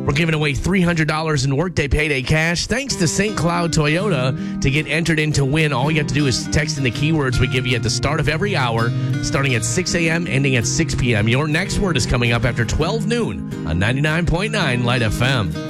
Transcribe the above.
We're giving away $300 in Workday Payday cash thanks to St. Cloud Toyota. To get entered in to win, all you have to do is text in the keywords we give you at the start of every hour, starting at 6 a.m., ending at 6 p.m. Your next word is coming up after 12 noon on 99.9 Light FM.